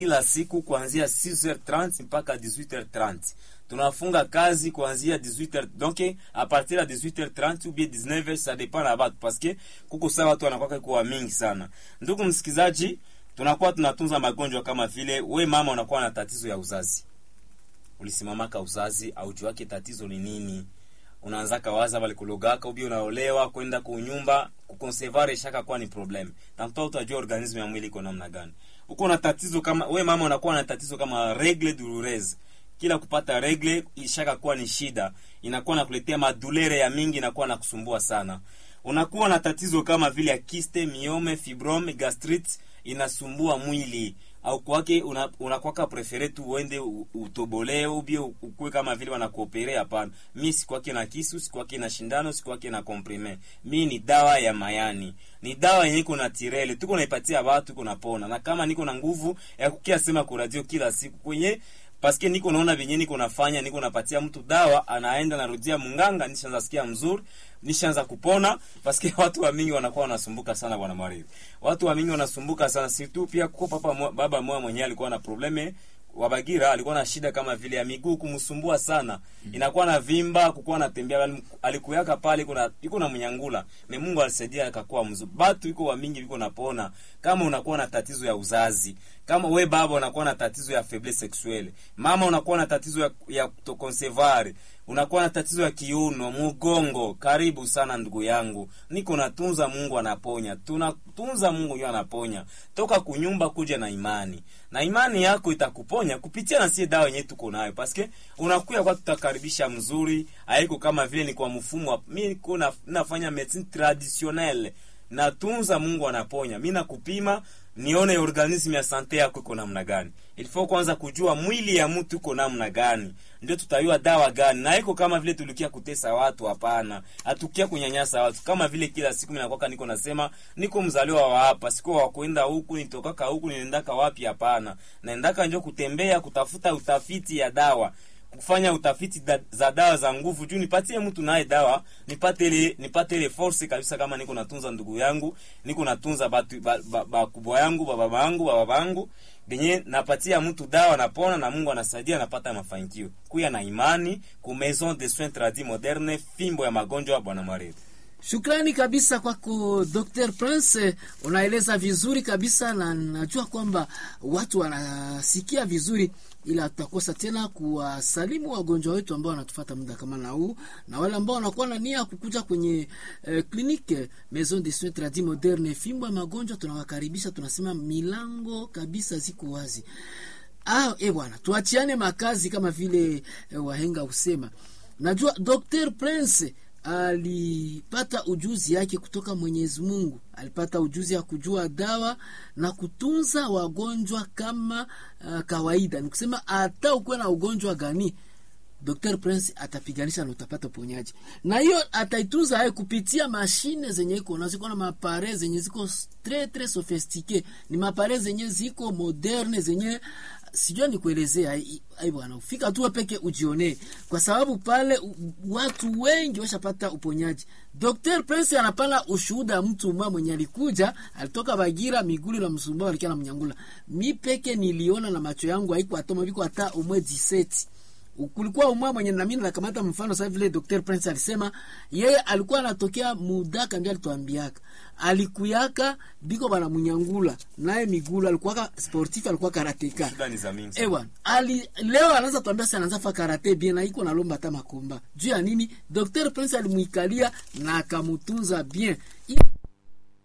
kila siku kuanzia 6h30 mpaka 18h30. Tunafunga kazi kuanzia 18h, donc à partir de 18h30 ou bien 19h, ça dépend na watu parce que kuko sawa watu wanakuwa kwa mingi sana. Ndugu msikizaji, tunakuwa tunatunza magonjwa kama vile we mama unakuwa na tatizo ya uzazi. Ulisimamaka uzazi au jua yake tatizo ni nini? Unaanza kawaza bali kulogaka ubi unaolewa kwenda kwa nyumba kuconservare shaka kwa ni problem. Na mtoto utajua organismu ya mwili iko namna gani. Uko na tatizo kama we mama unakuwa na tatizo kama règle douloureuse. Kila kupata regle ishaka kuwa ni shida, inakuwa na kuletea madulere ya mingi, inakuwa na kusumbua sana. Unakuwa na tatizo kama vile ya kiste, miome, fibrome, gastrite, inasumbua mwili. Au kwake unakuwa prefere tu uende utobolee ubie ukue kama vile wanakuoperea hapana. Mimi si kwake na kisu, si kwake na shindano, si kwake na comprime. Mimi ni dawa ya mayani. Ni dawa yenye iko na tirele. Tuko naipatia watu kunapona. Na kama niko na nguvu ya kukia sema kwa radio kila siku kwenye paske niko naona venye niko nafanya, niko napatia mtu dawa, anaenda narudia munganga, nishaanza sikia mzuri, nishaanza kupona, paske watu wa mingi wanakuwa wanasumbuka sana bwana Mwaribu. Watu wa mingi wanasumbuka sana, si tu pia kwa baba mmoja mwenyewe alikuwa na probleme Wabagira, alikuwa na shida kama vile ya miguu kumsumbua sana. Inakuwa na vimba, kukuwa anatembea, alikuyaka pale iko na mnyangula. Na Mungu alisaidia akakuwa mzuri. Batu iko wa mingi biko napona. Kama unakuwa na tatizo ya uzazi, kama we baba unakuwa na tatizo ya faiblesse sexuelle, mama unakuwa na tatizo ya kutoconservare, unakuwa na tatizo ya kiuno, mgongo, karibu sana ndugu yangu. Niko natunza, Mungu anaponya. Tunatunza, Mungu yeye anaponya. Toka kunyumba kuja na imani. Na imani yako itakuponya kupitia na sie dawa yenyewe tuko nayo. Paske unakuya kwa tutakaribisha mzuri, haiko kama vile ni kwa mfumo. Mimi niko nafanya medicine traditionnelle. Natunza, Mungu anaponya. Mimi nakupima nione organismu ya sante yako iko namna gani. Ilifo kwanza kujua mwili ya mtu iko namna gani, ndio tutayua dawa gani. Na iko kama vile tulikia kutesa watu, hapana. Hatukia kunyanyasa watu. Kama vile kila siku mimi nakwaka niko nasema niko mzaliwa wa hapa, siko wa kwenda huku, nitokaka huku, ninaendaka wapi, hapana. Naendaka njoo kutembea, kutafuta utafiti ya dawa, kufanya utafiti za dawa za nguvu juu nipatie mtu naye dawa, nipate ile force kabisa. Kama niko natunza ndugu yangu, niko natunza bakubwa yangu, baba yangu benye napatia mtu dawa, napona na Mungu anasaidia, napata mafanikio. Kuya na imani ku Maison de Soins Tradis Moderne, fimbo ya magonjwa bwana Mwaribu. Shukrani kabisa kwako Dr. Prince, unaeleza vizuri kabisa na najua kwamba watu wanasikia vizuri, ila tutakosa tena kuwasalimu wagonjwa wetu ambao wanatufuata muda kama na huu, na wale ambao wanakuwa na nia kukuja kwenye clinique Maison de Soins Tradis Moderne fimbo ya magonjwa, tunawakaribisha, tunasema milango kabisa ziko wazi. Bwana, tuachiane makazi kama vile wahenga usema. Najua Dr. Prince alipata ujuzi yake kutoka Mwenyezi Mungu. Alipata ujuzi ya kujua dawa na kutunza wagonjwa kama kawaida. Nikusema hata ukuwe na ugonjwa gani, Dr. Prince atapiganisha na utapata uponyaji. Na hiyo ataitunza hayo kupitia mashine zenye iko na ziko na mapare zenye ziko très sophistiqué. Ni mapare zenye ziko moderne zenye sijua ni kuelezea. Bwana, ufika tu peke ujione, kwa sababu pale watu wengi washapata uponyaji. Dr. Prince anapana ushuhuda mtu mmoja mwenye alikuja, alitoka Bagira, Migulu na Msumba alikia na Mnyangula. Mi peke niliona na macho yangu, haiko atoma biko hata umwezi 17. Kulikuwa umwa mwenye na mimi nakamata mfano sasa vile Dr. Prince alisema yeye alikuwa anatokea muda kandia, alituambiaka alikuyaka biko bana Mnyangula naye Migulu alikuwa sportif, alikuwa karateka. Leo anaanza tuambia sana anaanza fa karate bien na iko na lomba hata makomba. Juu ya nini? Dr. Prince alimuikalia na akamutunza bien.